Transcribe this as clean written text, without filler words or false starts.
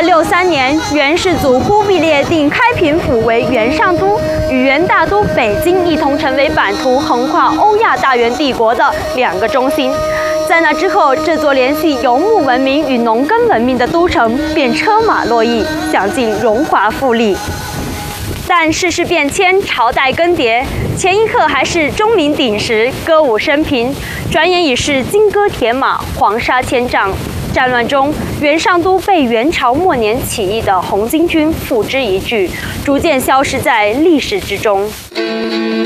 1563年，元世祖忽必烈定开平府为元上都，与元大都北京一同成为版图横跨欧亚大元帝国的两个中心。在那之后，这座联系游牧文明与农耕文明的都城便车马络绎，享尽荣华富丽。但世事变迁，朝代更迭，前一刻还是钟鸣鼎食、歌舞升平，转眼已是金戈铁马、黄沙千丈。战乱中，元上都被元朝末年起义的红巾军付之一炬，逐渐消失在历史之中。